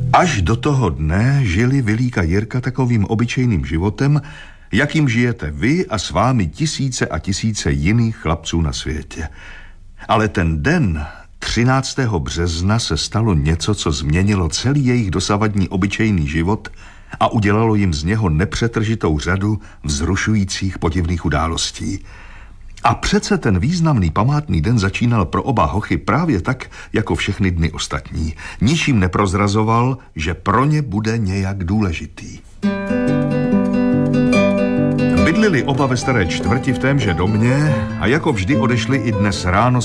Až do toho dne žili Vilík a Jirka takovým obyčejným životem, jakým žijete vy a s vámi tisíce a tisíce jiných chlapců na světě. Ale ten den, 13. března, se stalo něco, co změnilo celý jejich dosavadní obyčejný život a udělalo jim z něho nepřetržitou řadu vzrušujících podivných událostí. A přece ten významný památný den začínal pro oba hochy právě tak, jako všechny dny ostatní. Ničím neprozrazoval, že pro ně bude nějak důležitý. Bydlili oba ve Staré čtvrti v témže domě a jako vždy odešli i dnes ráno